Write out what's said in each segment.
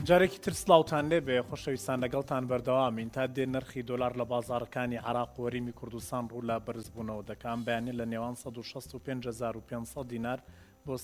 جارێکی تر سلااوان لێ بێ خۆشەویستان لەگەڵتان بەردەوامین تا دێ نرخی دلار لە بازارەکانی عراق و وەریمی کوردستان ڕوو لە بەرزبوونەوە دەکەم بەیانێ لە نێوان 165500 دینار بۆ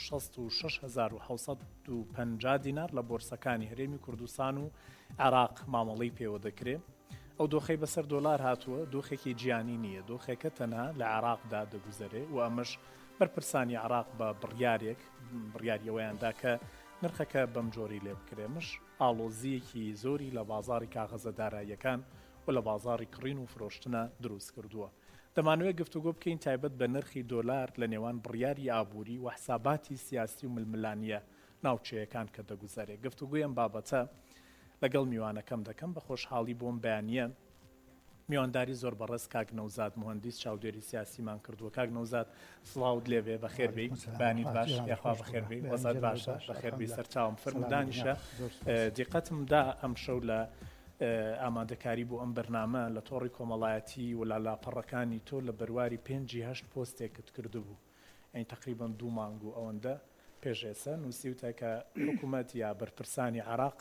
166750 دینار لە بۆرسەکانی هەرێمی کوردستان و عراق مامەڵی پێوە دەکرێت. ئەو دۆخەی بەسەر دۆلار هاتووە دۆخێکی جیانی نییە، دۆخێکە تەنها لە عراقدا دەگوزارێ و ئەمەش بەرپرسانی عراق بە بڕیاریەوەیاندا کە نرخەکە بەم جۆری لێ بکرێمش ئاڵۆزیەکی زۆری لە بازاری کاغەزە داراییەکان و لە بازاری کڕین و فرۆشتنە دروست کردووە. دەمانوێت گفتوگۆ بکەین تایبەت بە نرخی دۆلار لە نێوان بڕیاری ئابووری و حساباتی سیاسی و ململانیە ناوچەیەکان کە دەگوزارێت. گفتوگویم بابەتە لەگەڵ میوانەکەم دەکەم بە خۆشحاڵی بۆم بەیانیە میوانداری زۆر بەڕێز کاک نەوزاد مهندس چاودێری سیاسیمان کردووە. کاک نەوزاد سڵاوت لێبێ بەخێربی بانیت باش یاخوا بەخێربی وەزات باشە بەخێربی سەرچاوم فرمودانیشە دیقەتمدا ئەم شەو لە ئامادەکاری بۆ ئەم بەرنامە لە تۆڕی کۆمەڵایەتی و لە لاپەڕەکانی تۆ لە بەرواری 5 پۆستێکت کردبوو ئەین تقریبان 2 مانگ و ئەوەندە پێشێسە نووسیوتە کە حکوومەت یا بەرپرسانی عراق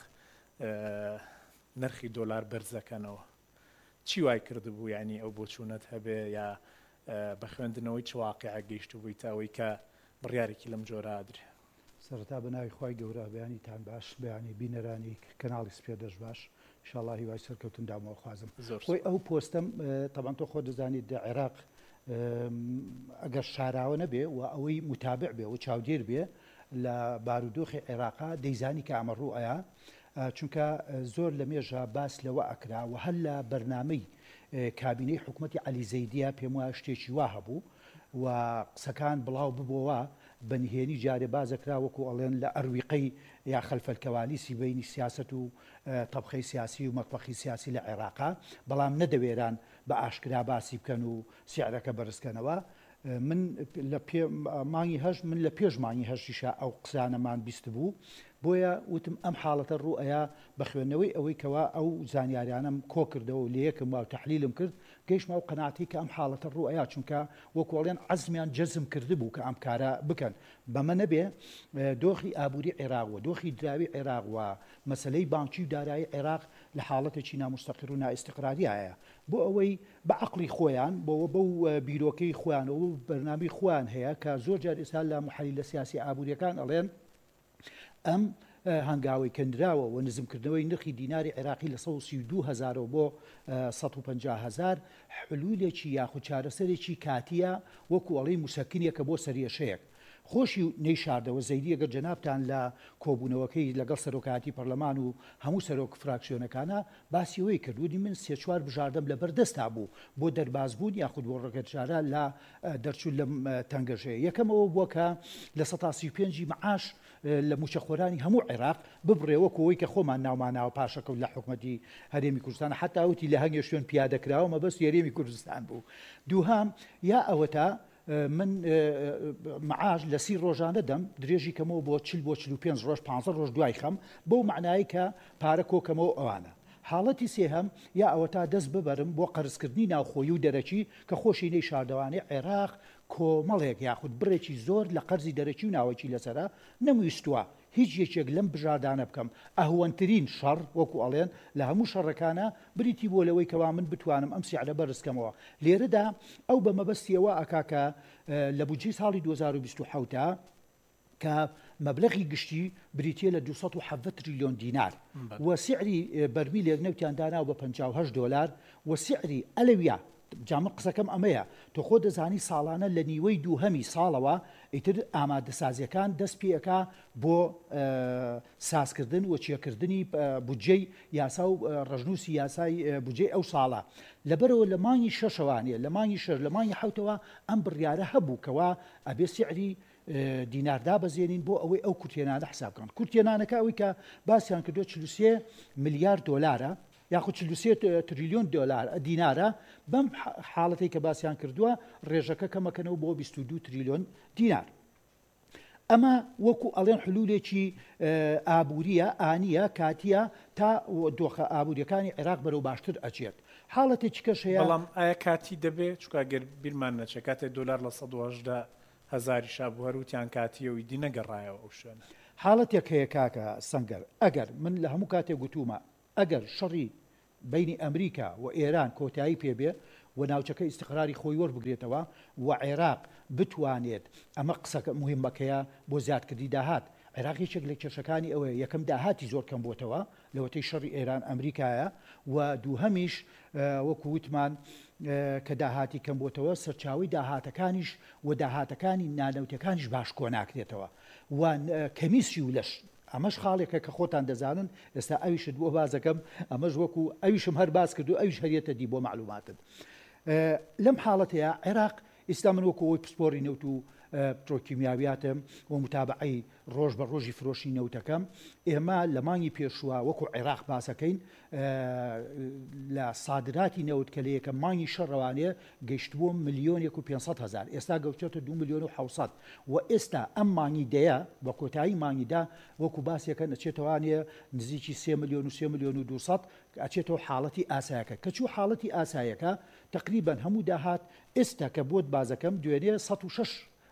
نرخی دۆلار بەرزەکەنەوە. چی وای کرده بوو یعنی ئەو بۆچوونەت هەبێ یا بە خوێندنەوەی چ واقعە گەیشت بووی تاوەی کە بڕیارێکی لەم جۆرە ئادرێ؟ سەرەتا بەناوی خوای گەورە بەیانیتان باش بەیانی بینەرانی کەناڵی سپێدەش باش ئینشاڵڵا هیوای سەرکەوتن دامەوە خوازم. خۆی ئەو پۆستەم تەبەن تۆ خۆ دەزانیت عێراق ئەگەر شاراوە نەبێ و ئەوەی متابع بێ و چاودێر بێ لە بارودۆخی عێراقا دەیزانی کە ئەمەڕوو ئەیە چونکە زۆر لە مێژە باس لەوە ئەکرا و هەر لە بەرنامەی کابینەی حکوومەتی عەلی زەیدیە پێم وایە شتێکی وا هەبوو و قسەکان بڵاو ببووە بەنهێنی جارێ بازەکرا وەکو ئەڵێن لە ئەرویقەی یا خەلفەلکەوالیسی بینی سیاست و تەبخەی سیاسی و مەطبەخی سیاسی لە عێراقا بەڵام نەدەوێران بە ئاشکرا باسی بکەن و سیعرەکە بەرزکەنەوە. من لە پێش مانگی هەشتیشە ئەو قسانەمان بیست بوو بۆیە وتم ئەم حاڵەتە ڕوئەیە بە خوێندنەوەی ئەوەی کەوا ئەو زانیاریانم کۆ کردەوە و لە یەکم و تەحلیلم کرد گەیشتمە ئەو قەناعەتی کە ئەم حاڵەتە ڕوئەیە چونکە وەکوڵێن عەزمیان جەزم کردبوو کە ئەم کارە بکەن. بەمە نەبێ دۆخی ئابووری عێراق و دۆخی دراوی عێراق و مەسلەی بانکی و دارایی عێراق لە حاڵەتێکی نامستەقر و نائیستیقراریایە بۆ ئەوەی بە عەقڵی خۆیان بەو بیرۆکەی خۆیان و بەرنامەی خۆیان هەیە کە زۆر جار ئێستا لە محەلیلە سیاسی ئابووریەکان ئەڵێن ئەم هەنگاوی کەندراوە و نزمکردنەوەی نرخی دیناری عێراقی لە 132,000 بۆ 150,000 حلولێکی یاخود چارەسەرێکی کاتیە وەکو ئەڵەی موسەکنیەکە بۆ سەریەشەیەک. خۆشی نەی شاردەوە زەیدی ئەگەر جەنابتان لە کۆبوونەوەکەی لەگەڵ سەرۆکاتی پەرلەمان و هەموو سەرۆک فراکسیۆنەکانە باسیەوەی کردوودی من 3-4 بژاردەم لە بەردەستا بوو بۆ دەربازبوون یاخود بۆ ڕێگەجارە لە دەرچوون لەم تەنگەژەیە. یەکەمەوە بووە کە لە 135 معاش لە موچەخۆرانی هەموو عێراق ببڕێوەکەوەی کە خۆمان ناوماناوە پاشەکەوت لە حکوومەتی هەرێمی کوردستان حتاوتی لە هەنگێ شوێن پیادەکراوە مەبەست هەرێمی کوردستان بوو. دووهام یا ئەوەتە من معاش لە 30 ڕۆژانە دەم درێژی کەمەوە بۆ 40-45 ڕۆژ 15 ڕۆژ دوای خەم بەو معنایی کە پارە کۆکەمەوە ئەوانە. حاڵەتی سێهەم یا ئەوە تا دەست ببەرم بۆ قەرزکردنی ناوخۆیی و دەرەکی کە خۆشی نەی شاردەوانی عێراق کۆمەڵێک یاخود بڕێکی زۆر لە قەرزی دەرەکی و ناوەکی لەسەرە نەمویستووە هیچ یەکێک لەم بژاردانە بکەم. ئەهوەنترین شەڕ وەکو ئەڵێن لە هەموو شەڕەکانە بریتی بۆ لەوەی کەوا من بتوانم ئەم سیعرە بەرزکەمەوە. لێرەدا ئەو بە مەبەستیەوە ئەکاکە لە بودجەی ساڵی 2027 کە مەبلەغی گشتی بریتیە لە 270 تریلیۆن دینار و سیعری بەرمیلێک نەوتیان داناو بە $58 و سیعری ئەلەویە جامە قسەکەم ئەمەیە تۆ خۆ دەزانی ساڵانە لە نیوەی دووهەمی ساڵەوە ئیتر ئامادەسازیەکان دەست پێەکە بۆ سازکردن و چێکردنی بودجەی یاسا و ڕژنووسی یاسای بودجەی ئەو ساڵە. لەبەرەوە لە مانگی شەشەوانێ لە مانگی شەر لە مانگی حوتەوە ئەم بڕیارە هەبوو کەوا ئەبێ سیعری دیناردا بەزێنین بۆ ئەوەی ئەو کورتێنانە حسابکەن. کورتێنانەکە ئەوەی کە باسییان کردو 43 ملیارد دۆلارە یاخود 43 تریلیۆن دینارە بەم حاڵەتی کە باسییان کردووە ڕێژەکە کەمەکەنەوە بۆ 22 تریلیۆن دینار. ئەمە وەکو ئەڵێن حلولێکی ئابووریە ئانیە کاتیە تا دۆخە ئابووریەکانی عێراق بەرەو باشتر ئەچێت. حاڵەتێکی کەش هەیە. بەڵام ئایا کاتی دەبێت چونکە گەر بیرمان نەچێت کاتێک دۆلار لە 180,000 شابوو هەروتیان کاتیەوەی دی نەگەڕایەوە ئەو شوێنە. حاڵەتێک هەیە کاکە سەنگەر ئەگەر من لە هەموو کاتێک گوتومە ئەگەر شەڕی بینی ئەمریکا و ئێران کۆتایی پێبێ و ناوچەکە ئیستقراری خۆی وەربگرێتەوە و عێراق بتوانێت ئەمە قسەکە مهمەکەیە بۆ زیادکردی داهات عێراق یەکێک لە کێشەکانی ئەوەیە یەکەم داهاتی زۆر کەم بۆتەوە لەوەتەی شەڕی ئێران ئەمریکایە و دووهەمیش وەکو وتمان کە داهاتی کەم بۆتەوە سەرچاوی داهاتەکانیش و داهاتەکانی نانەوتەکانیش باش کۆ ناکرێتەوە و کەمیسی و لەش ئەمەش خاڵێکە کە خۆتان دەزانن ئێستا ئەویشت بۆ بازەکەم ئەمەش وەکو ئەویشم هەر باز کردو ئەویش هەریەتە دی بۆ معلوماتت لەم حاڵەتەیە عێراق ئێستا من وەکو ئەوی پسپۆری نەوت و پترۆکیمیاویاتم و متابعی ڕۆژ بە ڕۆژی فرۆشی نەوتەکەم ئێمە لە مانگی پێشووە وەکو عێراق باسەکەین لە صادراتی نەوت کە لە یەکەم مانگی شەڕەوانەیە گەیشتبووە 1,500,000 ئێستا گەوتێتە 2,700,000 و ئێستا ئەم مانگی دەیە بە کۆتایی مانگیدا وەکو باسیەکە نەچێتەوانێ نزیکی 3,200,000 ئەچێتەوە حاڵەتی ئاسایەکە کە چوو حاڵەتی ئاسایەکە تقریبا هەموو داهات ئێستا کە بۆت بازەکەم دوێنێ 106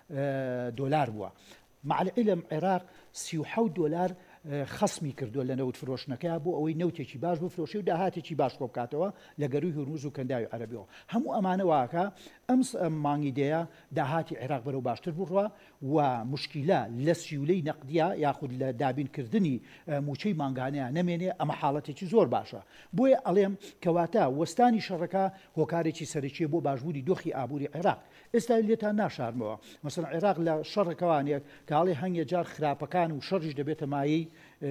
دۆلار بووە مع العلم عێراق 37 دۆلار خەسمی کردووە لە نەوت فرۆشتنەکە بۆ ئەوەی نەوتێکی باش بۆ فرۆشی و داهاتێکی باش کۆ بکاتەوە لە گەروی هورموز و کەنداوی عەرەبیەوە هەموو ئەمانە واکە ئەم مانگی دەیە داهاتی عێراق بەرەو باشتر بڕوە و مشکیلە لە سیولەی نەقدیە یاخود لە دابینکردنی موچەی مانگانەیە نەمێنێ ئەمە حاڵەتێکی زۆر باشە بۆیە ئەڵێم کەواتە وەستانی شەڕەکە هۆکارێکی سەرەکیە بۆ باشبووری دۆخی ئابووری عێراق ئێستا لێتان ناشارمەوە مەسەڵەن عێراق لە شەڕەکەوانێک کاڵێ هەنگێ جار خراپەکان و شەڕیش دەبێتە مایەی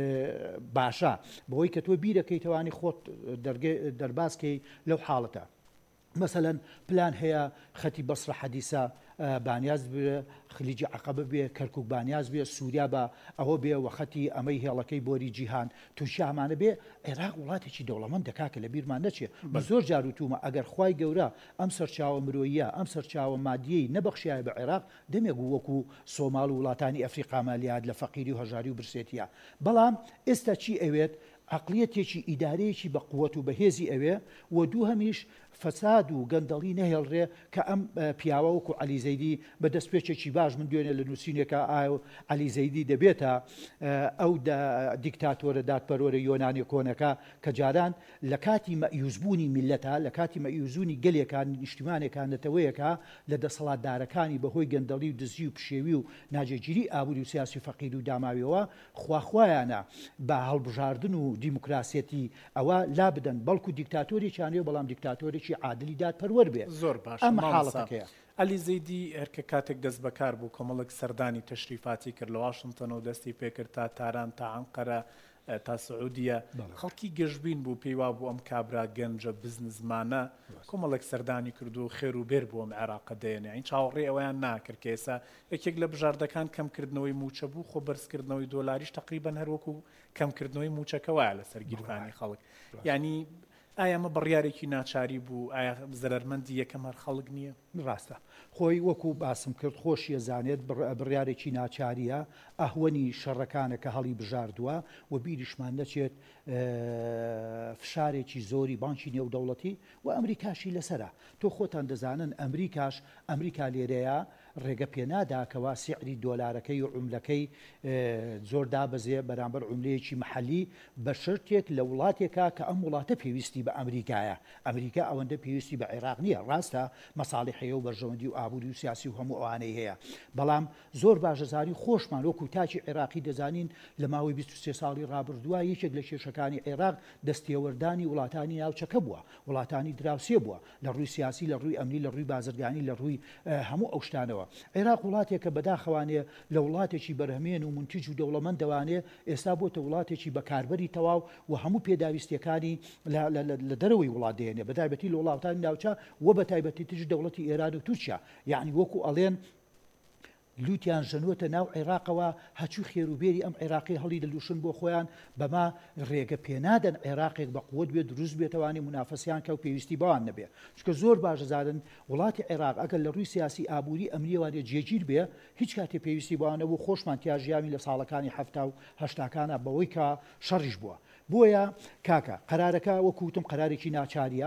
باشە بەوەی کە تۆ بیرەکەیتەوانی خۆت دەرباسکەی لەو حاڵەتە مثلا پلان هەیە خەتی بەسرە حەدیسە بانیاز بێ خلیجی عەقەبە بێ کەرکووک بانیاز بێ سووریا بە ئەوە بێ وەخەتی ئەمەی هێڵەکەی بۆری جیهان تووشی ئەمانە بێ عێراق وڵاتێکی دەوڵەمەند دەکاکە لە بیرمان نەچێ بە زۆر جار وتومە ئەگەر خوای گەورە ئەم سەرچاوە مرۆییە ئەم سەرچاوە مادیەی نەبەخشیایە بە عێراق دەمێک وەکو سۆماڵ و وڵاتانی ئەفریقا مالیات لە فەقیری و هەژاری و برسێتیە بەڵام ئێستا چی ئەوێت عقلیەتێکی ئیدارەیەکی بە قووەت و بەهێزی ئەوێ و دووهەمیش فەساد و گەندەڵی نەهێڵڕێ کە ئەم پیاوە وەکو عەلی زەیدی بەدەستپێچێکی باش من دوێنێ لە نووسینێکە ئایا عەلی زەیدی دەبێتە ئەو دیکتاتۆرە دادپەروەرە یۆنانی کۆنەکە کە جاران لە کاتی مەئیوزبوونی میلەتە لە کاتی مەئیوزبوونی گەلێکان نیشتیمانێکان نەتەوەیەکە لە دەسەڵاتدارەکانی بەهۆی گەندەڵی و دزی و پشێوی و ناجێگیری ئابووری و سیاسی فەقیر و داماویەوە خواخوایانە بە هەڵبژاردن و دیموکراسیەتی ئەوە لا بدەن بەڵکو دیکتاتۆرێکیانەیە بەڵام دیکتاتۆرێکی عادلی دادپەروەر بێ زۆر باش ئەم حاڵەتەکەیە عەلی زەیدی هەرکە کاتێک دەست بەکار بوو کۆمەڵک سەردانی تەشریفاتی کرد لە واشنتن و دەستی پێکرد تا تاران تا عەنقەرە تا سعودیە خەڵکی گەشتبین بوو پێی وا بوو ئەم کابرا گەنجە بزنسمانە کۆمەڵک سەردانی کرد و خێر و بێر بووە عێراقە دێنێ این چاوەڕێ ئەویان ناکرد کە ئێستا یەکێک لە بژاردەکان کەمکردنەوەی موچە بوو خۆ بەرزکردنەوەی دۆلاریش تقریبەن هەروەکو کەمکردنەوەی موچەکە وایە لەسەر گیرفانی خەڵک یعنی ئایا ئەمە بڕیارێکی ناچاری بوو ئایا زەرمەندی یەکەم هەر خەڵک نییە ڕاستە خۆی وەکو باسم کرد خۆشیە زانێت بڕیارێکی ناچاریە ئەهوەنی شەڕەکانە کە هەڵی بژاردووە و بیریشمان نەچێت فشارێکی زۆری بانکی نێودەوڵەتی و ئەمریکاشی لەسرە تۆ خۆتان دەزانن ئەمریکا لێرەیە ڕێگە پێناداکەوە سیعری دۆلارەکەی و عوملەکەی زۆر دابەزێ بەرامبەر عوملەیەکی محەلی بە شرتێک لە وڵاتێکە کە ئەم وڵاتە پێویستی بە ئەمریکایە ئەمریکا ئەوەندە پێویستی بە عێراق نییە ڕاستە مەساڵحەیە و بەرژەوەندی و ئابووری و سیاسی و هەموو ئەوانەی هەیە بەڵام زۆر باشەزاری خۆشمان وەکو تاکی عێراقی دەزانین لە ماوەی 23 ساڵی ڕابردووە یەکێک لە کێشەکانی عێراق دەستێوەردانی وڵاتانی ناوچەکە بووە وڵاتانی دراوسێ بووە لە ڕووی سیاسی لە ڕووی ئەمنی لە ڕووی بازرگانی لە ڕووی هەموو ئەو شتانەوە عێراق وڵاتێکە بەداخەوانێ لە وڵاتێکی بەرهەمێن و منتیج و دەوڵەمەندەوانێ ئێستا بۆتە وڵاتێکی بەکاربەری تەواو و هەموو پێداویستیەکانی لە دەرەوەی وڵات دێنێ بەتایبەتی لە وڵاتانی ناوچە و بەتایبەتی تر دەوڵەتی ئێران و تورکیا یعنی وەکو ئەڵێن لوتیان ژەنووەتە ناو عێراقەوە هەچوو خێروبێری ئەم عێراقی هەڵی دەلوشن بۆ خۆیان بەما ڕێگە پێنادەن عێراقێک بە قووت بێت دروست بێتەوانی منافەسیان کە و پێویستی بەوان نەبێ چکە زۆر باشەزادن وڵاتی عێراق ئەگەر لە ڕووی سیاسی ئابووری ئەمنیێوانێ جێگیر بێ هیچ کاتێ پێویستی بەوانە بوو خۆشمان تیاژیامی لە ساڵەکانی هەفتا و هەشتاکانە بەوەی کە شەڕیش بووە بۆیە کاکە قەرارەکە وەکوتم قەرارێکی ناچاریە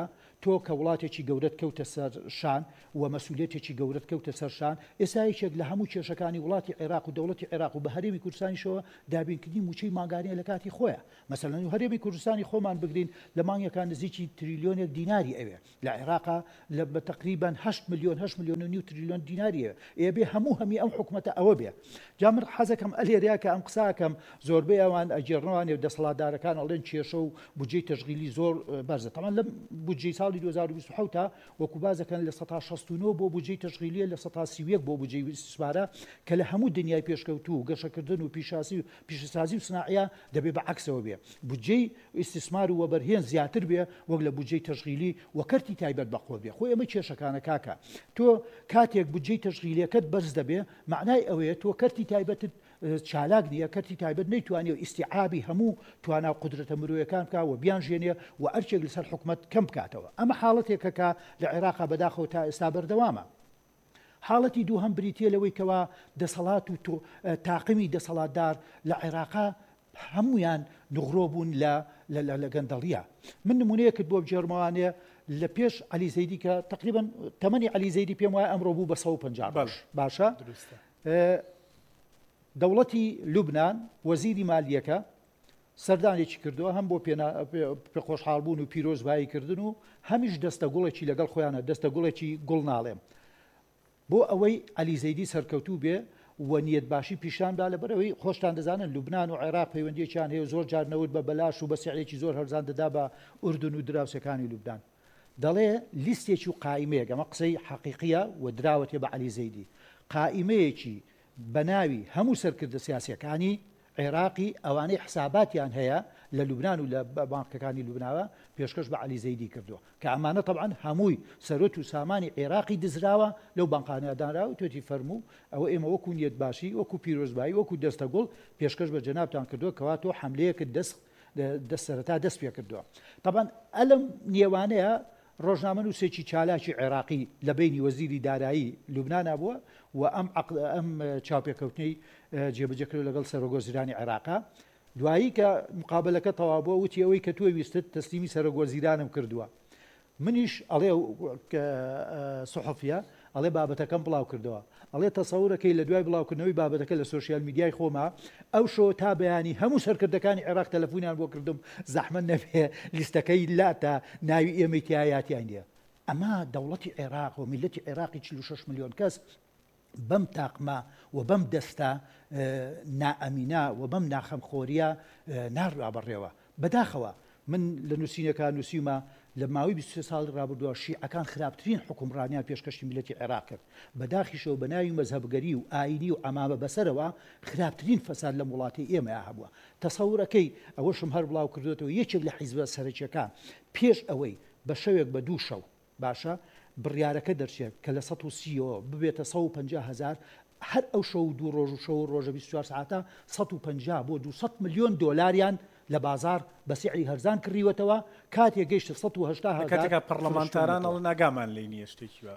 تۆ کە وڵاتێکی گەورەت کەوتە سەر شان و مەسئولیەتێکی گەورەت کەوتە سەر شان ئێستا یەکێک لە هەموو کێشەکانی وڵاتی عێراق و دەوڵەتی عێراق و بە هەرێمی کوردستانیشەوە دابینکردنی موچەی ماگانەیە لە کاتی خۆیە مەسەلەن و هەرێمی کوردستانی خۆمان بگرین لە مانگێکان نزیکی تریلیۆنێک دیناری ئەوێ لە عێراقا لە بە تقریباً 8 ملیۆن و نیو تریلیۆن دیناریە ئێبێ هەمی ئەم حکومەتە ئەوە بێ جا من حەزەکەم ئەلێریا کە ئەم قساکەم زۆربەی ئەوان ئەجێڕنەوانێ و دەسەڵاتدارەکان ئەڵێن کێشە و بودجەی تەشغیلی زۆر بەرزە تەمان لەم بودجەی ساڵی 2027 تا وەکو بازەکەن لە 169 بۆ بودجەی تەشغیلیە لە 131 بۆ بودجەی استثمارە کە لە هەموو دنیای پێشکەوتوو و گەشەکردن و پیشەسازی و صناعیە دەبێ بە عەکسەوە بێ بودجەی استثمار و وەبەرهێن زیاتر بێ وەک لە بودجەی تەشغیلی و کەرتی تایبەت بەخۆ بێ خۆی ئەمە کێشەکانە کاکە تۆ کاتێک بودجەی تەشغیلیەکەت بەرز دەبێ معنای ئەوەیە تۆ کەرتی تایبەتت چالاک نییە کەرتی تایبەت نەیتوانێت ئیستیعابی هەموو توانە و قدرەتە مرۆیەکان بکە و بیانژێنێ و ئەرچێک لەسەر حکومەت کەم بکاتەوە ئەمە حاڵەتێکەکە لە عێراقا بەداخەوە تا ئێستا بەردەوامە حاڵەتی دووهەم بریتە لەوەی کەوا دەسەڵات و تاقمی دەسەڵاتدار لە عێراقا هەمویان نغڕۆ بوون لە گەندەڵیە من نمونەیەکت بۆ بجێڕمەوانێ لە پێش عەلی زەیدی کە تقریباً تەمەنی عەلی زەیدی پێم وایە ئەمڕۆ بوو بە 150 باشە دەوڵەتی لوبنان وەزیری مالیەکە سەردانێکی کردووە هەم بۆ پێخۆشحاڵبوون و پیرۆزباییکردن و هەمیش دەستە گوڵێکی لەگەڵ خۆیانە دەستە گوڵێکی گوڵ ناڵێم بۆ ئەوەی عەلی زەیدی سەرکەوتوو بێ و نیەت باشی پیشاندا لەبەرەوەی خۆشتان دەزانن لوبنان و عێراق پەیوەندیەکیان هەیە زۆر جار نەوت بە بەلاش و بە سیعرێکی زۆر هەرزان دەدا بە ئوردن و دراوسەکانی لوبنان دەڵێ لیستێکی و قائیمەیەک ئەمە قسەی حەقیقیە و دراوەتێ بە عەلی زەیدی قائیمەیەکی بەناوی هەموو سەرکردە سیاسیەکانی عێراقی ئەوانەی حساباتیان هەیە لە لوبنان و لە بانکەکانی لوبناوە پێشکەش بە عەلی زەیدی کردووە کە ئەمانە طبعاً هەمووی سەرۆت و سامانی عێراقی دزراوە لەو بانقانەدانراوە توێتی فەرموو ئەوە ئێمە وەکو نیەت باشی وەکو پیرۆزبایی وەکو دەستەگوڵ پێشکەش بە جەنابتان کردووە کەوا تۆ حەملەیەکت دەسەرەتا دەست پێ کردووە طبعاً ئەلەم نێوانەیە ڕۆژنامە نووسێکی چالاکی عێراقی لە بینی وەزیری دارایی لوبنان بووە و ئەم چاوپێکەوتنەی جێبەجێکرد لەگەڵ سەرۆگۆزیرانی عێراقا دوایی کە مقابلەکە تەواو بووە وتی ئەوەی کە توی ویستت تەسلیمی سەرۆگۆزیرانم کردووە منیش ئەڵێ سوحەفیە ئەڵێ بابەتەکەم بڵاو کردەوە ئەڵێ تەسەورەکەی لە دوای بڵاوکردنەوەی بابەتەکە لە سۆشیال میدیای خۆما ئەو شۆ تا بەیانی هەموو سەرکردەکانی عێراق تەلەفۆنیان بۆ کردم زەحمەت نەبێ لیستەکەی لا تا ناوی ئێمەی تایاتیان نیە ئەمە دەوڵەتی عێراق و میلەتی عێراقی 46 ملیۆن کەس بەم تاقما و بەم دەستە نائەمینا و بەم ناخەمخۆریە ناڕوا بەڕێوە بەداخەوە من لە نووسینەکان نووسیمە لە ماوەی 23 ساڵی ڕابردووە شیعەکان خراپترین حکومڕانیان پێشکەشی میلەتی عێراق کرد بەداخیشەوە بە ناوی مەزهەبگەری و ئاینی و ئەمامە بەسەرەوە خراپترین فەساد لە وڵاتی ئێمە هەبووە تەسەورەکەی ئەوەشم هەر بڵاو کردوێتەوە یەکێک لە حیزبە سەرەکیەکان پێش ئەوەی بە شەوێک بە دوو شەو باشە بڕیارەکە دەرچێت کە لە 130 ببێتە 150,000 هەر ئەو شەو دوو ڕۆژ و شەو ڕۆژە 24 ساعتە 150 بۆ 200 ملیۆن دۆلاریان لە بازار بە سیعری هەرزان کڕیوەتەوە کاتێک گەیشتە 180,000 کاتێکە پەرلەمانتاران ئەڵ ناگامان لێ نییە شتێکی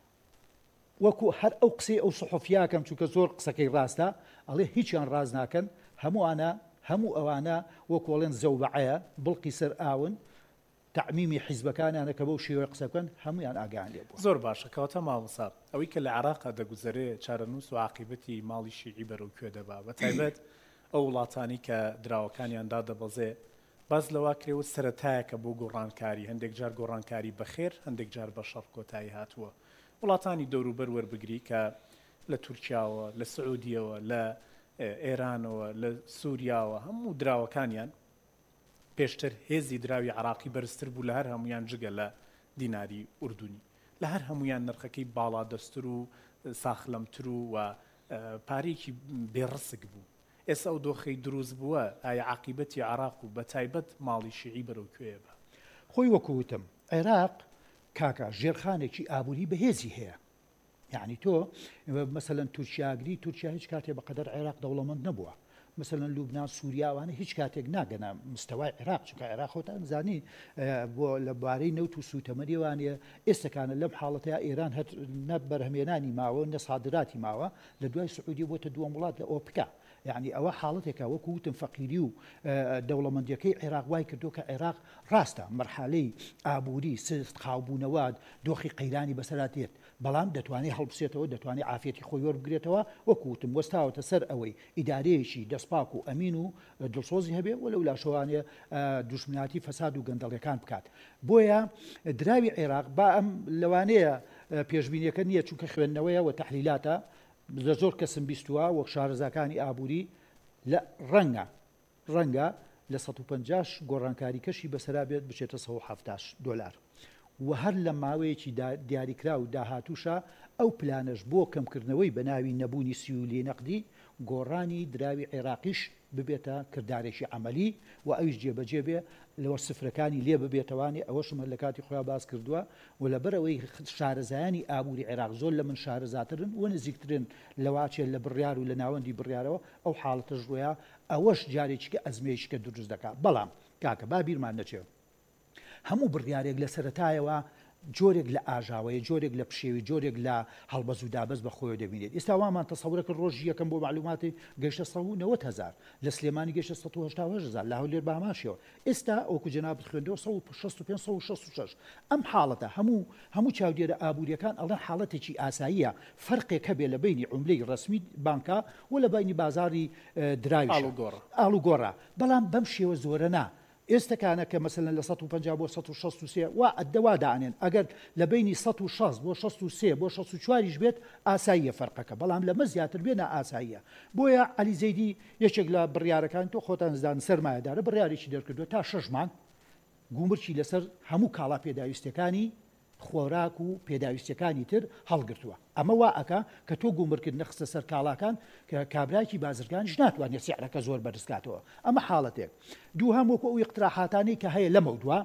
وەکو هەر ئەو قسەی ئەو سحۆفیاکەم چونکە زۆر قسەکەی ڕاستە ئەڵێ هیچیان ڕاز ناکەن هەموو ئەوانە وەکۆڵێن زەوبەعەیە بڵقی سەر ئاون تعمیمی حیزبەکانیانە کە بەو شێوەیە قسە بکەن هەمویان ئاگیان لێ بوو زۆر باشە کەواتە مامۆستا ئەوەی کە لە عێراقا دەگوزارێ چارەنووس و عاقیبەتی ماڵی شیعی بەرەو کوێ دەبا بەتایبەت ئەو وڵاتانی کە دراوەکانیاندا دەبەزێ باز لەوا کرێوە سەرەتایەکە بۆ گۆڕانکاری هەندێک جار گۆڕانکاری بەخێر هەندێک جار بە شەڕ کۆتایی هاتووە وڵاتانی دەوروبەر وەربگری کە لە تورکیاوە لە سعودیەوە لە ئێرانەوە لە سووریاوە هەموو دراوەکانیان پێشتر هێزی دراوی عراقی بەرزتر بوو لە هەر هەمویان جگە لە دیناری ئوردونی لە هەر هەمویان نرخەکەی باڵا دەستر و ساخلەمتر و پارێکی بێڕسک بوو ئێستا ئەو دۆخەی دروست بووە ئایا عاقیبەتی عراق و بە تایبەت ماڵی شیعی بەرەو کوێ بە خۆی وەکووتم عێراق کاکە ژێرخانێکی ئابووری بەهێزی هەیە یعنی تۆ مەسەلەن تورکیاگری تورکیا هیچ کاتێ بەقەدەر عێراق دەوڵەمەند نەبووە مثلەن لوبنان سووریاوانە هیچ کاتێک ناگەنە مستەوای عێراق چونکە عێراق خۆتان زانی بۆ لەبارەی نەوت و سوتەمەریوانە ئێستاکانە لەم حاڵەتەیە ئێران هەر نە بەرهەمێنانی ماوە نە سادراتی ماوە لە دوای سعودی بۆتە دووەم وڵات لە ئۆپکا یعنی ئەوە حاڵەتێکە وەکو وتم فەقیری و دەوڵەمەندیەکەی عێراق وای کردو کە عێراق ڕاستە مەرحەلەی ئابووری سست خاوبوونەوە دۆخی قەیرانی بەسەراتێت بەڵام دەتوانێت هەڵبسێتەوە دەتوانێت عافێتی خۆی وەربگرێتەوە وەکو وتم وەستاوەتە سەر ئەوەی ئیدارەیەکی دەستپاک و ئەمین و دڵسۆزی هەبێ و لەو لاشەوانێ دوژمناتی فەساد و گەندەڵیەکان بکات بۆیە دراوی عێراق با ئەم لەوانەیە پێشبینیەکە نییە چونکە خوێندنەوەیە و تەحلیلاتە لە زۆر کەسم بیستووە وەک شارەزاکانی ئابووری لە ڕەنگە لە 150 گۆڕانکاری کەشی بەسەرا بێت بچێتە 170 دلار و هەر لە ماوەیەکی دیاریکرا و داهاتوشە ئەو پلانش بۆ کەمکردنەوەی بە ناوی نەبوونی سیولی نەقدی گۆڕانی دراوی عێراقیش ببێتە کردارێکی عملی و ئەویش جێبەجێ بێ لەوە سفرەکانی لێ ببێتەوانی ئەوەشمە لە کاتی خۆیان باس کردووە و لەبەرەوەی شارەزایانی ئابووری عێراق زۆر لە من شارەزاترن و نزیکترن لەواچێت لە بڕیار و لە ناوەندی بڕیارەوە ئەو حاڵەتە ژوەیە ئەوەش جارێکیکە ئەزمەیەشکە دروست دەکات بەڵام کاکە با بیرمان نەچێت هەموو بڕیارێک لە سەرەتایەوە جۆرێک لە ئاژاوەیە جۆرێک لە پشێوی جۆرێک لە هەڵبەز و دابەز بە خۆی دەبینێت ئێستا وامان تەسەورەکە ڕۆژی یەکەم بۆ معلوماتی گەیشتە 190,000 لە سلێمانی گەیشتە 180,000 لە هەولێر باماشیەوە ئێستا ئەوکو جەنابەت خوێندەوە 165 ئەم حاڵەتە هەموو چاودێرە ئابووریەکان ئەڵێن حاڵەتێکی ئاساییە فەرقێک هەبێ لە بینی عوملەی ڕسمی بانکە و لە بینی بازاری دراویش ئاڵوگۆڕە بەڵام بەم شێوە زۆرە نا ئێستاکانە کە مەسەلەن لە 150 بۆ 163 وا ئەدەوا دانێن ئەگەر لە بینی 160 بۆ 63 بۆ 64 بێت ئاساییە فەرقەکە بەڵام لەمە زیاتر بێنە ئاساییە بۆیە عەلی زەیدی یەکێک لە بڕیارەکان تۆ خۆتان زدان سەرمایەدارە بڕیارێکی دەرکردووە تا 6 مانگ گومرکی لەسەر هەموو کاڵا پێداویستەکانی خۆراک و پێداویستەکانی تر هەڵگرتووە ئەمە وا ئەکا کە تۆ گومرکرد نەخستە سەر کاڵاکان کە کابراایکی بازرگانیش ناتوانێت سیعرەکە زۆر بەرزکاتەوە ئەمە حاڵەتێک دوو هەم وەکو ئەو اقتراحاتانی کە هەیە لەمە دووە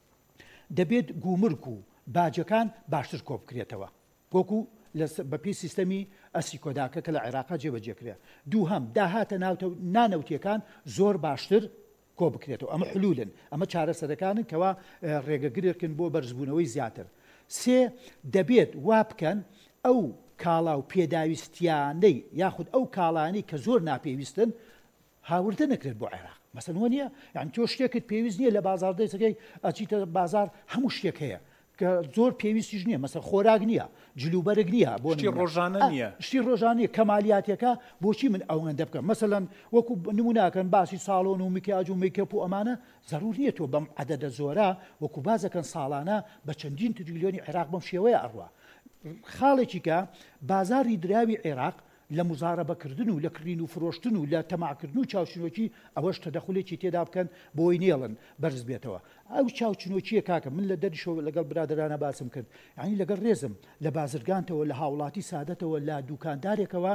دەبێت گومرک و باجەکان باشتر کۆ بکرێتەوە وەکو بەپی سیستەمی ئەسی کۆداکە کە لە عێراقا جێبەجێکرێ دوو هەم داهاتە نانەوتیەکان زۆر باشتر کۆ بکرێتەوە ئەمە حلولن ئەمە چارەسەرەکانن کەوا ڕێگەگرێکن بۆ بەرزبوونەوەی زیاتر سێ دەبێت وا بکەن ئەو کاڵا و پێداویستیانەی یاخود ئەو کاڵانی کە زۆر ناپێویستن هاوردە نەکرێت بۆ عێراق مەسەن وە نییە یعنی تۆ شتێکت پێویست نییە لە بازار دەیسەکەی ئەچیتە بازار هەموو شتێک هەیە کە زۆر پێویستیش نییە مەسەن خۆراک نییە جلوبەرگ نییە بۆ شتی ڕۆژانە نییە شتی ڕۆژانەیە کەمالیاتێکە بۆچی من ئەوەندە بکەم مەسەلەن وەکو نموناکەن باسی ساڵۆن و میکیاج و میکەپ و ئەمانە زەرور نییە تۆ بەم عەدەدە زۆرە وەکو بازەکەن ساڵانە بە چەندین تریلیۆنی عێراق بەم شێوەیە ئەڕوا خاڵێکی کە بازاری دراوی عێراق لە مزارەبەکردن و لە کڕین و فرۆشتن و لە تەماعکردن و چاوچنۆکی ئەوەش تەدەخولێکی تێدا بکەن بۆی نێڵن بەرز بێتەوە ئەو چاوچنۆکیە کاکە من لە دەریشەوە لەگەڵ برادرانە باسم کرد یعنی لەگەڵ ڕێزم لە بازرگانتەوە لە هاوڵاتی سادەتەوە لە دوکاندارێکەوە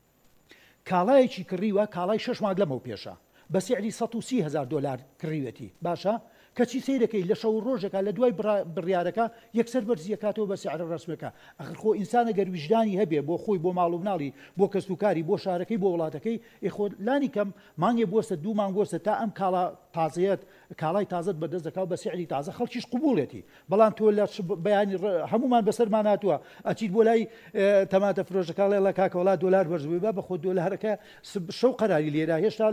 کاڵایەکی کڕیوە کاڵای 6 مانگ لەمەو پێشە بە سعری 130,000 دلار کڕیوەتی باشە کەچی سیرەکەی لە شەو ڕۆژێکە لە دوای بڕیارەکە یەکسەر بەرزیەکاتەوە بە سعرە ڕسمەکە ئەخر خۆ ئینسانە گەر وجدانی هەبێ بۆ خۆی بۆ ماڵ و مناڵی بۆ کەسوکاری بۆ شارەکەی بۆ وڵاتەکەی ئێخۆ لانی کەم مانگێ بۆستە دوو مانگ بۆستە تا ئەم کاڵا تازەیەت کاڵای تازت بەدەست دەکات بە سعری تازە خەڵکیش قبولێتی بەڵام تۆ لە بەیانی هەمومان بەسەرمان هاتووە ئەچیت بۆ لای تەماتە فرۆشەکە لە کاکەوەڵا دۆلار بەرزبووی بە خۆ دۆلارەکە شەو قەراری لێرە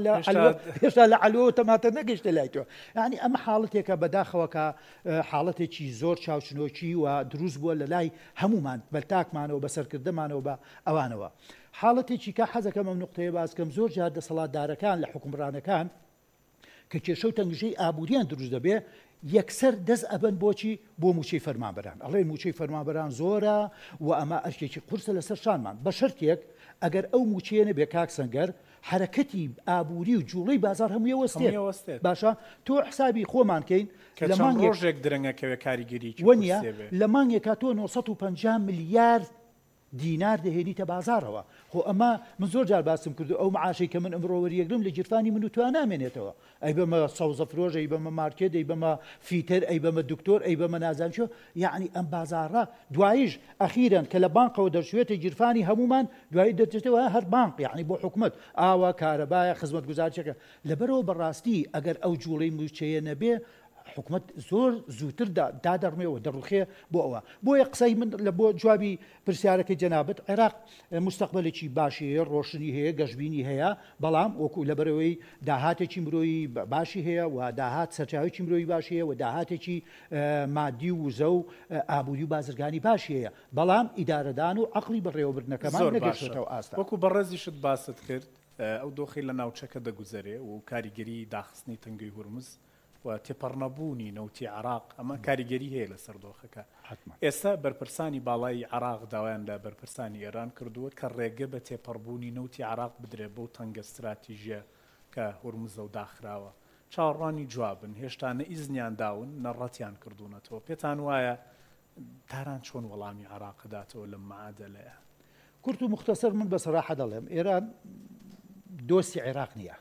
هێشتا لە علۆ تەماتە نەگەیشتە لای تۆ یعنی ئەمە حاڵەتێکە بەداخەوەکە حاڵەتێکی زۆر چاوچنۆکی و دروست بووە لە لای هەمومان بەلتاکمانەوە بەسەرکردەمانەوە بە ئەوانەوە حاڵەتێکی کە حەزەکەم ئەم نقطەیە باسکەم زۆر جار دەسەڵاتدارەکان لە حکومڕانەکان کە کێشە و تەنگژەی ئابووریان دروست دەبێ یەکسەر دەست ئەبن بۆچی بۆ موچەی فەرمانبەران ئەڵێ موچەی فەرمانبەران زۆرە و ئەمە ئەرکێکی قورسە لەسەر شانمان بە شەرتێک ئەگەر ئەو موچەیە نەبێ کاک سەنگەر حرەکەتی ئابووری و جوڵەی بازار هەمووی وەستێت باشە تۆ حسابی خۆمان کەین لە ڕۆژێک درەنگەکەوێ کاریگەری وەنیە لە مانگێکا تۆ 950 میلیارد دینار دەهێنیتە بازارەوە خۆ ئەمە من زۆر جار باسم کردو ئەو معاشەی کە من ئەمڕۆ وەریەگرم لە جیرفانی من و توان نامێنێتەوە ئەی بەمە سەوزە فرۆژ ئەی بەمە مارکێت ئەی بەمە فیتر ئەی بەمە دکتۆر ئەی بەمە نازانچۆ یعنی ئەم بازارە دواییش ئەخیرەن کە لە بانقەوە دەرچوێتە جیرفانی هەمومان دوایی دەچێتەوە هەر بانق یعنی بۆ حکومت ئاوا کارەبایە خزمەتگوزارچەکە لەبەرەوە بەڕاستی ئەگەر ئەو جوڵەی موچەیە نەبێ حکومت زۆر زووتر دادەڕمێەوە دەڕوخێ بۆ ئەوە بۆیە قسەی من لە بۆ جوابی پرسیارەکەی جەنابەت عێراق مستەقبلێکی باشی هەیە ڕۆشنی هەیە گەشتبینی هەیە بەڵام وەکو لەبەرەوەی داهاتێکی مرۆیی باشی هەیە و داهات سەرچاوێکی مرۆیی باشی هەیە و داهاتێکی مادی و وزە و ئابووری و بازرگانی باشی هەیە بەڵام ئیدارەدان و عەقڵی بەڕێوەبردنەکەمان نەگەشتێتەوە ئاستا وەکو بەڕێزیشت باست کرد ئەو دۆخی لە ناوچەکە دەگوزارێ و کاریگەری داخستنی تەنگەی هورمز و تێپەڕنەبوونی نەوتی عراق ئەمە کاریگەری هەیە لە سەر دۆخەکە ئێستا بەرپرسانی باڵای عراق داوایان لە بەرپرسانی ئێران کردووە کە ڕێگە بە تێپەڕبوونی نەوتی عراق بدرێت بەو تەنگە استراتیژیە کە هورمزە و داخراوە چاوەڕوانی جوابن هێشتا نە ئیزنیان داون نەڕەتیان کردوونەتەوە پێتان وایە تاران چۆن وەڵامی عراقداتەوە لەم مەعادەلەیە کورت و مختصر من بەسەراحە دەڵێم ئێران دۆستی عێراق نییە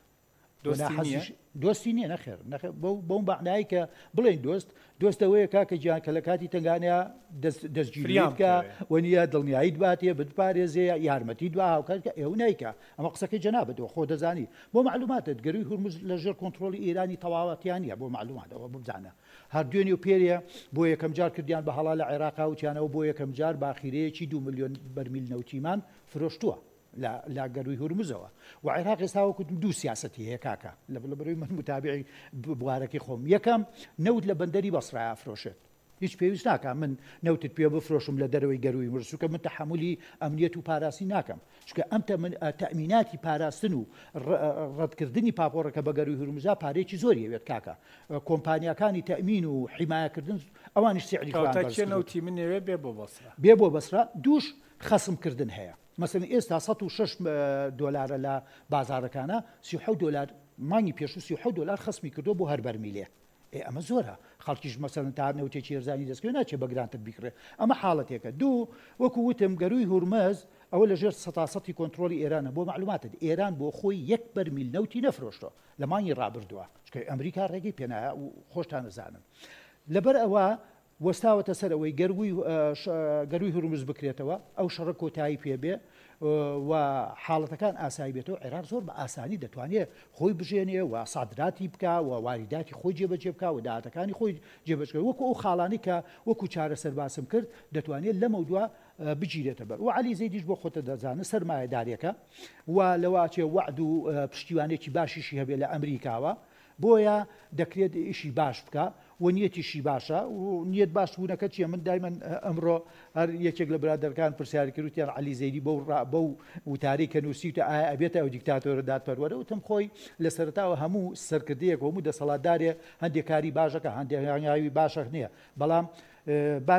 دۆستی نییە نەخێر بەو بەعنایی کە بڵێن دۆستەوەیە کاکە گیان کە لە کاتی تنگانەیە دەستگیریت بکە وەنیە دڵنیاییت باتێ بتپارێزێ یارمەتی دوا هاوکارکە ئێوە نایکە ئەمە قسەکەی جەنابەتەوە خۆ دەزانی بۆ معلوماتت گەروی هورمز لەژێر کۆنتترۆلی ئێرانی تەواوەتیان نیە بۆ معلوماتەوە ببزانە هەر دوێنی و پێریە بۆ یەکەم جار کردیان بە هەڵا لە عێراقا وتیانەوە بۆ یەکەم جار باخیرەیەکی 2 ملیۆن بەرمیل نەوتیمان فرۆشتووە لا گەروی هورمزەوە و عێراق ئێستا وەکو دوو سیاسەتی هەیە کاکە لە بەروی من متابعی بوارەکەی خۆم یەکەم نەوت لە بەندەری بەسڕا فرۆشێت هیچ پێویست ناکەم من نەوتت پێ بفرۆشم لە دەرەوەی گەروی مرسوکە من تەحملی ئەمنیەت و پاراسی ناکەم چکە ئەم تەمیناتی پاراستن و ڕەتکردنی پاپۆڕەکە بە گەروی هورمزا پارێکی زۆری هەوێت کاکە کۆمپانیاکانی تەمین و حیمایەکردن ئەوانیش سعری نەوتی من نوێ بێ بۆ بەسرا دووش خەسمکردن هەیە مثلا ئێستا 106 دۆلارە لە بازارەکانە 37 دلار مانگی پێش و 37 دلار خەسمی کردو بۆ هەر بەرمیلێ ئەمە زۆرە خەڵکیش مەسەن تا نەوتێکی ێرزانی دەستکەوێت ناچێت بە گرانتر بیکڕێ ئەمە حاڵەتێکە دوو وەکو وتم گەروی هورمز ئەوە لەژێر سەتاسەتی کۆنتترۆلی ئێرانە بۆ معلوماتت ئێران بۆ خۆی 1 بەرمیل نەوتی نەفرۆشتۆ لە مانگی ڕابردووە چکە ئەمریکا ڕێگەی پێنایە و خۆشتان نەزانن لەبەر ئەوە وەستاوەتە سەر ئەوەی گەروی هورمز بکرێتەوە ئەو شەڕە کۆتایی پێبێ و حاڵەتەکان ئاسایی بێتەوە عێراق زۆر بە ئاسانی دەتوانێت خۆی بژێنێ و سادراتی بکە و واریداتی خۆی جێبەجێ بکە و داهاتەکانی خۆی جێبەجێ وەکو ئەو خاڵانی کە وەکو چارەسەر باسم کرد دەتوانێت لەمە دووە بگیرێتە بەر و عەلی زەیدیش بۆ خۆتە دەزانە سەرمایەدارێکە و لەواچێ وعد و پشتیوانێکی باشیشی هەبێت لە ئەمریکاوە بۆیە دەکرێت ئیشی باش بکە و نیەتیشی باشە و نیەت باش بوونەکە چیە من دایمەن ئەمڕۆ هەر یەکێک لە برادەرەکان پرسیاری کردوتیان عەلی زەیدی بەو وتارەی کە نووسیتە ئایا ئەبێتە ئەو دیکتاتۆرە دادپەروەرە وتم خۆی لە سەرەتاوە هەموو سەرکردەیەک هەموو دەسەڵاتدارێ هەندێک کاری باشەکە هەندێک هانگاوی باشەک نییە بەڵام با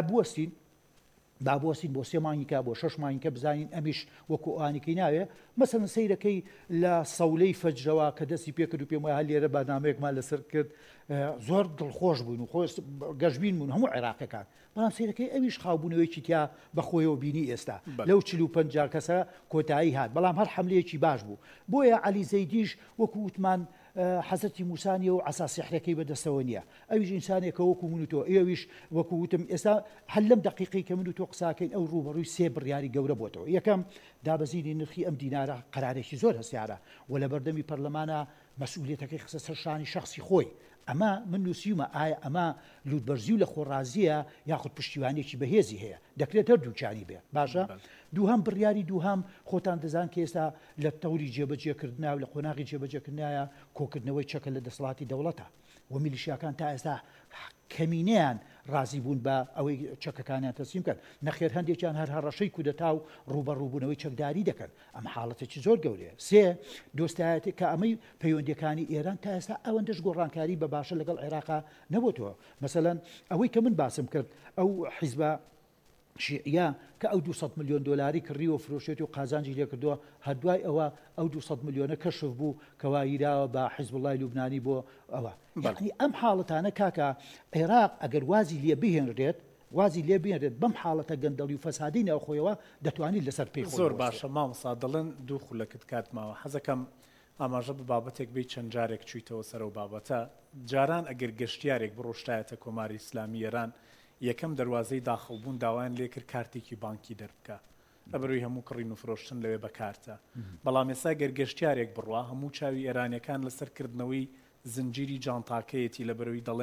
بوەستین بۆ 3 مانگیکە بۆ 6 مانگیکە بزانین ئەمیش وەکو ئەوانێکی ناوێ مەسەڵەن سەیرەکەی لە سەولەی فەجرەوە کە دەستی پێ کرد و پێم وایە لێرە بەنامەیەکمان لەسەر کرد زۆر دڵخۆش بوون و خۆی گەشتبین بوون هەموو عێراقیەکان بەڵام سەیرەکەی ئەویش خاوبوونەوەیکی تیا بەخۆیەوە بینی ئێستا لەو 45 کەسە کۆتایی هات بەڵام هەر حملەیەکی باش بوو بۆیە عەلی زەیدیش وەکو وتمان حەزەتی موسانیە و عەساسیحرەکەی بەدەستەوە نییە ئەویش ئینسانێکە وەکو من و تۆ ئێویش وەکو وتم ئێستا هەر لەم دقیقەی کە من و تۆ قساکەین ئەو ڕوبەڕووی 3 بڕیاری گەورە بۆتەوە یەکەم دابەزینی نرخی ئەم دینارە قەرارێکی زۆر هەستیارە و لە بەردەمی پەرلەمانە مەسئولیەتەکەی خستە سەر شانی شخصی خۆی ئەمە من نووسیمە ئایا ئەمە لوودبەرزی و لە خۆڕازیە یاخود پشتیوانێکی بەهێزی هەیە دەکرێت هەر دووچانی بێت باشە دووهەم بڕیاری دووهەم خۆتان دەزان کە ئێستا لە تەوری جێبەجێکردنا و لە قۆناغی جێبەجێکردنایە کۆکردنەوەی چەکە لە دەسەڵاتی دەوڵەتە و میلیشیاکان تا ئێستا کەمینەیان ڕازی بوون بە ئەوەی چەکەکانیان تەسلیم کرد نەخێر هەندێکیان هەر هەڕەشەی کودەتا و ڕوبەڕووبوونەوەی چەکداری دەکەن ئەم حاڵەتێکی زۆر گەورەیە سێ دۆستایەتی کە ئەمەی پەیوەندیەکانی ئێران تا ئێستا ئەوەندەش گۆڕانکاری بە باشە لەگەڵ عێراقا نەبووتەوە مەسەلەن ئەوەی کە من باسم کرد ئەو حیزبە شیعە کە ئەو 200 ملیۆن دلاری کڕیوە فرۆشێتی و قازانجی لێ کردووە هەردوای ئەوە ئەو 200 ملیۆنە کەشف بوو کەوایراوە بە حیزب الله لوبنانی بۆ ئەوە یعنی ئەم حاڵەتانە کاکە عێراق ئەگەر وازی لێ بهێنرێت بەم حاڵەتە گەندەڵی و فەسادی ناوخۆیەوە دەتوانیت لەسەر پێی زۆر باشە مامۆستا دەڵێن دوو خولەکت کاتماوە حەزەکەم ئاماژە بە بابەتێک بێ چەند جارێک چوویتەوە سەر و بابەتە جاران ئەگەر گەشتیارێک بڕۆشتایەتە کۆماری ئیسلامی ئێران یەکەم دەواازەی داخڵبوون داوایان لێ کرد کارتێکی بانکی دەربکە ئەبروی هەموو کڕین و فرۆشتن لەوێ بەکارتە بەڵام ئێستا گەرگەشتیارێک بڕوا هەموو چاوی ئێرانیەکان لەسەرکردنەوەی زنجیری جانتاکەیەتی لە بەرەوەی دەڵێن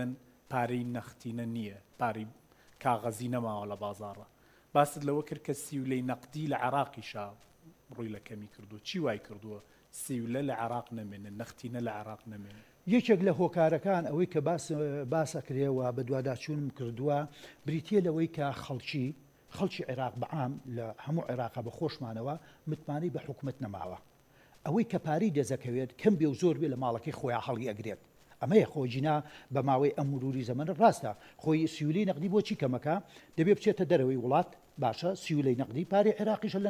پارەی نەختینە نییە پارەی کاغەزی نەماوە لە بازاڕە باست لەوە کرد کە سیولەی نەقدی لە عێراقیشا ڕووی لە کەمی کردو چی وای کردووە سیولە لە عێراق نەمێنن نەختینە لە عێراق نەمێنن یەکێک لە هۆکارەکان ئەوەی کە باسەکرێەوە بە دوواداچوونم کردووە بریتە لەوەی کە خەڵکی عێراق بەعام لە هەموو عێراقا بە خۆشمانەوە متمانی بە حکومت نەماوە ئەوەی کە پارەی دەزەکەوێت کەم بێ و زۆر بێ لە ماڵەکەی خۆیان هەڵی ئەگرێت ئەمەیە خۆجینا بە ماوەی ئەم مروری زەمەنە ڕاستە خۆی سیولی نەقدی بۆچی کەمەکە دەبێ بچێتە دەرەوەی وڵات باشە سیولەی نەقدی پارەی عێراقیش